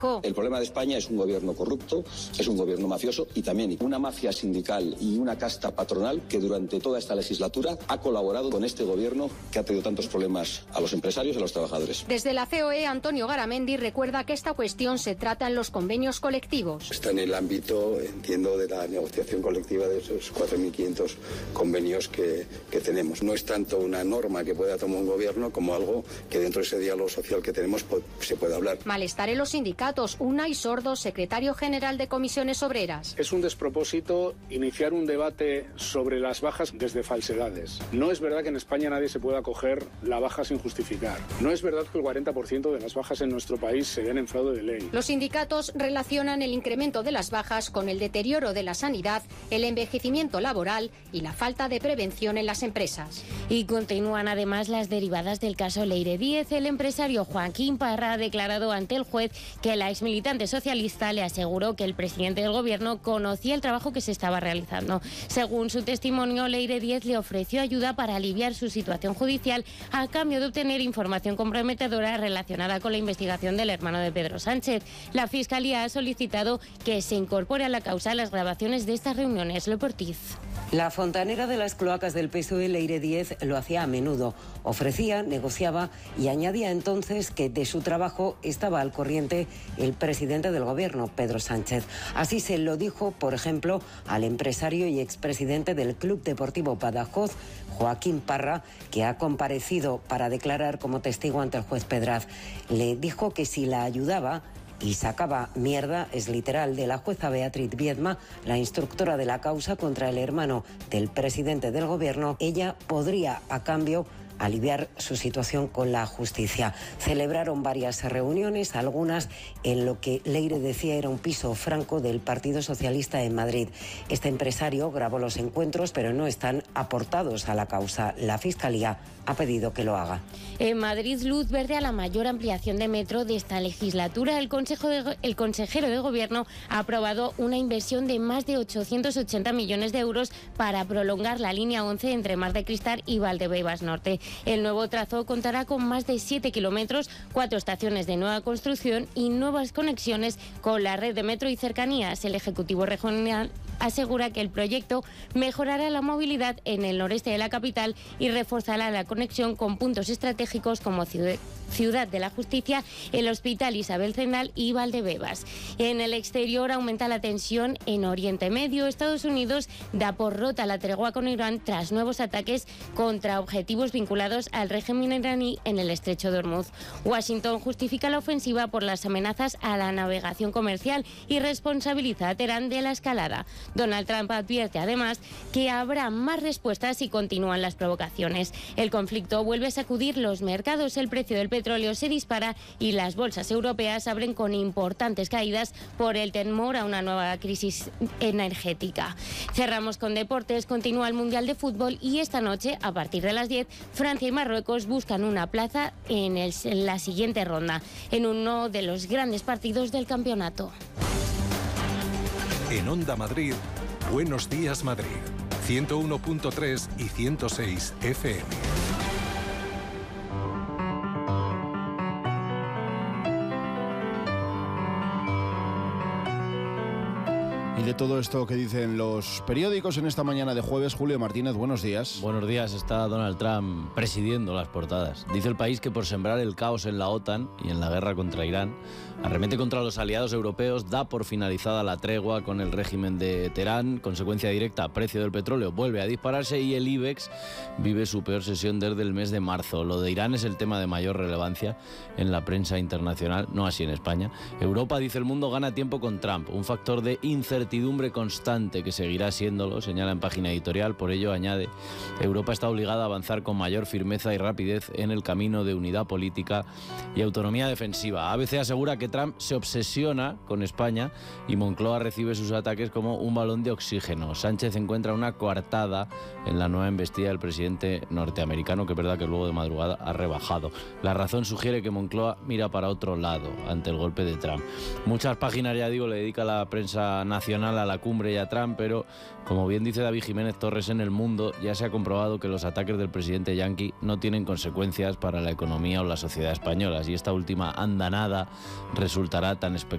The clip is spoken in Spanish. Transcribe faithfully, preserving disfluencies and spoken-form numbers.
El problema de España es un gobierno corrupto, es un gobierno mafioso y también una mafia sindical y una casta patronal que durante toda esta legislatura ha colaborado con este gobierno que ha traído tantos problemas a los empresarios y a los trabajadores. Desde la C O E, Antonio Garamendi recuerda que esta cuestión se trata en los convenios colectivos. Está en el ámbito, entiendo, de la negociación colectiva de esos cuatro mil quinientos convenios que, que tenemos. No es tanto una norma que pueda tomar un gobierno como algo que dentro de ese diálogo social que tenemos se puede hablar. Malestar en los sindicatos. Unai Sordo, secretario general de Comisiones Obreras. Es un despropósito iniciar un debate sobre las bajas desde falsedades. No es verdad que en España nadie se pueda coger la baja sin justificar. No es verdad que el cuarenta por ciento de las bajas en nuestro país se den en fraude de ley. Los sindicatos relacionan el incremento de las bajas con el deterioro de la sanidad, el envejecimiento laboral y la falta de prevención en las empresas. Y continúan además las derivadas del caso Leire Díez. El empresario Joaquín Parra ha declarado ante el juez que la exmilitante socialista le aseguró que el presidente del gobierno conocía el trabajo que se estaba realizando. Según su testimonio, Leire Díez le ofreció ayuda para aliviar su situación judicial a cambio de obtener información comprometedora relacionada con la investigación del hermano de Pedro Sánchez. La Fiscalía ha solicitado que se incorpore a la causa las grabaciones de estas reuniones. Lo Ortiz. La fontanera de las cloacas del P S O E, Leire Díez, lo hacía a menudo. Ofrecía, negociaba y añadía entonces que de su trabajo estaba al corriente el presidente del gobierno, Pedro Sánchez. Así se lo dijo, por ejemplo, al empresario y expresidente del Club Deportivo Badajoz, Joaquín Parra, que ha comparecido para declarar como testigo ante el juez Pedraz. Le dijo que si la ayudaba y sacaba mierda, es literal, de la jueza Beatriz Viedma, la instructora de la causa contra el hermano del presidente del gobierno, ella podría, a cambio, aliviar su situación con la justicia. Celebraron varias reuniones, algunas en lo que Leire decía era un piso franco del Partido Socialista en Madrid. Este empresario grabó los encuentros, pero no están aportados a la causa. La Fiscalía ha pedido que lo haga. En Madrid, luz verde a la mayor ampliación de metro de esta legislatura. El, Consejo de, el consejero de Gobierno ha aprobado una inversión de más de ochocientos ochenta millones de euros para prolongar la línea once entre Mar de Cristal y Valdebebas Norte. El nuevo trazo contará con más de siete kilómetros, cuatro estaciones de nueva construcción y nuevas conexiones con la red de metro y cercanías. El Ejecutivo Regional asegura que el proyecto mejorará la movilidad en el noreste de la capital y reforzará la conexión con puntos estratégicos como Ciudad de la Justicia, el Hospital Isabel Zendal y Valdebebas. En el exterior aumenta la tensión en Oriente Medio. Estados Unidos da por rota la tregua con Irán tras nuevos ataques contra objetivos vinculados al régimen iraní en el estrecho de Hormuz. Washington justifica la ofensiva por las amenazas a la navegación comercial y responsabiliza a Teherán de la escalada. Donald Trump advierte además que habrá más respuestas si continúan las provocaciones. El conflicto vuelve a sacudir los mercados, el precio del petróleo se dispara y las bolsas europeas abren con importantes caídas por el temor a una nueva crisis energética. Cerramos con deportes, continúa el Mundial de Fútbol y esta noche, a partir de las diez, Francia y Marruecos buscan una plaza en, el, en la siguiente ronda, en uno de los grandes partidos del campeonato. En Onda Madrid, Buenos Días Madrid, ciento uno punto tres y ciento seis F M. Y de todo esto que dicen los periódicos en esta mañana de jueves, Julio Martínez, buenos días. Buenos días, está Donald Trump presidiendo las portadas. Dice el país que por sembrar el caos en la OTAN y en la guerra contra Irán, arremete contra los aliados europeos, da por finalizada la tregua con el régimen de Teherán, consecuencia directa, precio del petróleo vuelve a dispararse y el IBEX vive su peor sesión desde el mes de marzo. Lo de Irán es el tema de mayor relevancia en la prensa internacional, no así en España. Europa, dice El Mundo, gana tiempo con Trump, un factor de incertidumbre constante que seguirá siéndolo, señala en página editorial. Por ello, añade, Europa está obligada a avanzar con mayor firmeza y rapidez en el camino de unidad política y autonomía defensiva. A B C asegura que Trump se obsesiona con España y Moncloa recibe sus ataques como un balón de oxígeno. Sánchez encuentra una coartada en la nueva embestida del presidente norteamericano, que es verdad que luego de madrugada ha rebajado. La razón sugiere que Moncloa mira para otro lado ante el golpe de Trump. Muchas páginas, ya digo, le dedica la prensa nacional a la cumbre y a Trump, pero como bien dice David Jiménez Torres en El Mundo, ya se ha comprobado que los ataques del presidente yanqui no tienen consecuencias para la economía o la sociedad españolas, y esta última andanada resultará tan espectacular